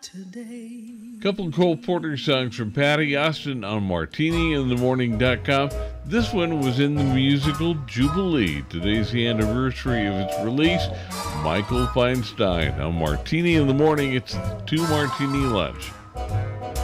Couple of Cole Porter songs from Patty Austin on MartiniInTheMorning.com. This one was in the musical Jubilee. Today's the anniversary of its release. Michael Feinstein on Martini in the Morning. It's the 2 Martini Lunch.